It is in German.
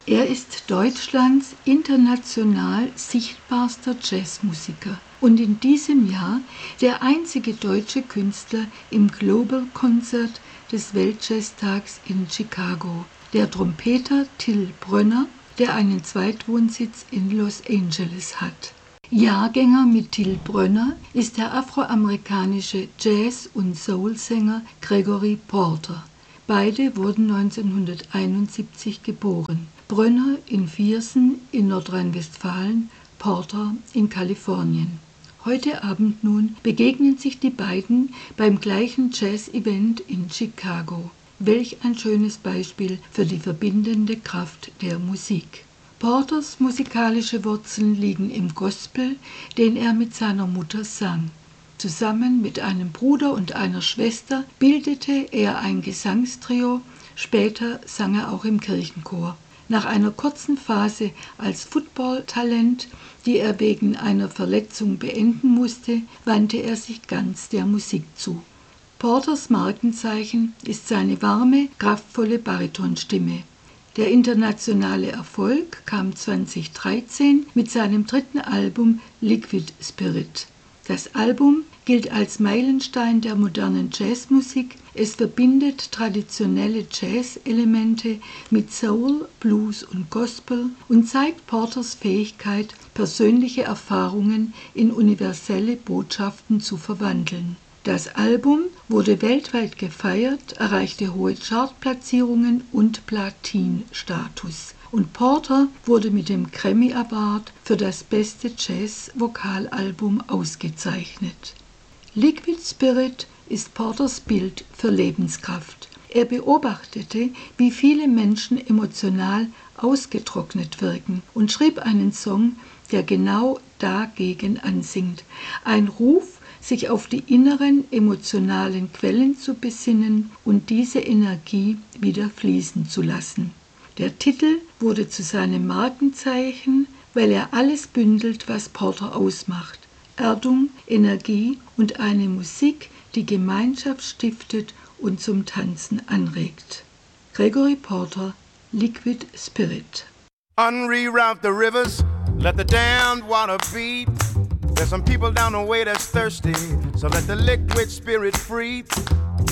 Er ist Deutschlands international sichtbarster Jazzmusiker und in diesem Jahr der einzige deutsche Künstler im Global Concert des Weltjazztags in Chicago. Der Trompeter Till Brönner, der einen Zweitwohnsitz in Los Angeles hat. Jahrgänger mit Till Brönner ist der afroamerikanische Jazz- und Soul-Sänger Gregory Porter. Beide wurden 1971 geboren. Brönner in Viersen in Nordrhein-Westfalen, Porter in Kalifornien. Heute Abend nun begegnen sich die beiden beim gleichen Jazz-Event in Chicago. Welch ein schönes Beispiel für die verbindende Kraft der Musik. Porters musikalische Wurzeln liegen im Gospel, den er mit seiner Mutter sang. Zusammen mit einem Bruder und einer Schwester bildete er ein Gesangstrio, später sang er auch im Kirchenchor. Nach einer kurzen Phase als Football-Talent, die er wegen einer Verletzung beenden musste, wandte er sich ganz der Musik zu. Porters Markenzeichen ist seine warme, kraftvolle Baritonstimme. Der internationale Erfolg kam 2013 mit seinem dritten Album Liquid Spirit. Das Album gilt als Meilenstein der modernen Jazzmusik. Es verbindet traditionelle Jazz-Elemente mit Soul, Blues und Gospel und zeigt Porters Fähigkeit, persönliche Erfahrungen in universelle Botschaften zu verwandeln. Das Album wurde weltweit gefeiert, erreichte hohe Chartplatzierungen und Platin-Status. Und Porter wurde mit dem Grammy Award für das beste Jazz-Vokalalbum ausgezeichnet. Liquid Spirit ist Porters Bild für Lebenskraft. Er beobachtete, wie viele Menschen emotional ausgetrocknet wirken und schrieb einen Song, der genau dagegen ansingt. Ein Ruf, sich auf die inneren emotionalen Quellen zu besinnen und diese Energie wieder fließen zu lassen. Der Titel wurde zu seinem Markenzeichen, weil er alles bündelt, was Porter ausmacht. Erdung, Energie und eine Musik, die Gemeinschaft stiftet und zum Tanzen anregt. Gregory Porter, Liquid Spirit. Unreroute the rivers, let the damned water beat. There's some people down the way that's thirsty, so let the liquid spirit free.